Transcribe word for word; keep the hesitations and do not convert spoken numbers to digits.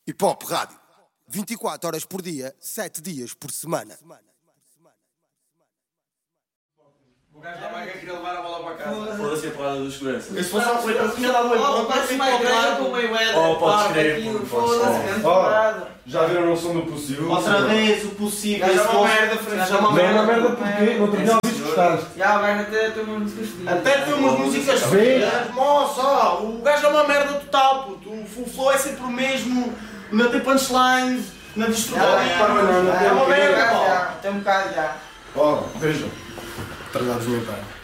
Hip Hop Rádio, vinte e quatro horas por dia, sete dias por semana. O gajo da Maga queria levar a bola para casa. Foda-se a porrada dos seguranças. Se fosse ao Freitas, tinha dado oito pontos. Parece uma igreja com o Mayweather. Oh, podes Pá, crer, aquilo, podes foda-se, crer. grande Oh. parada. Já viram o som do possível? Outra vez, o possível. Gajo é uma esse merda, posto- Francisco. gajo é uma Não é uma merda merda. porque no outro dia ouviste gostar. Já, o gajo até tem umas músicas fodidas. Até tem umas músicas Sim. feias, moça, o gajo é uma merda total, puto. O flow é sempre o mesmo, não tem punchlines, na destruição. Já, já, Não, não, não, É uma não, merda, Já, pá. já, tem um bocado já. Ora, vejam. Tardados mentais.